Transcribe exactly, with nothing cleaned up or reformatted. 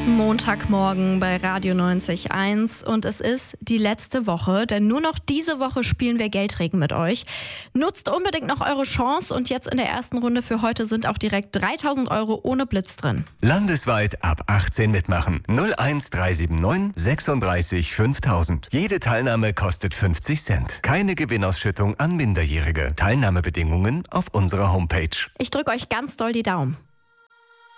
Montagmorgen bei Radio neunzig Komma eins und es ist die letzte Woche, denn nur noch diese Woche spielen wir Geldregen mit euch. Nutzt unbedingt noch eure Chance und jetzt in der ersten Runde für heute sind auch direkt dreitausend Euro ohne Blitz drin. Landesweit ab achtzehn mitmachen. null eins drei sieben neun sechsunddreißig fünftausend. Jede Teilnahme kostet fünfzig Cent. Keine Gewinnausschüttung an Minderjährige. Teilnahmebedingungen auf unserer Homepage. Ich drücke euch ganz doll die Daumen.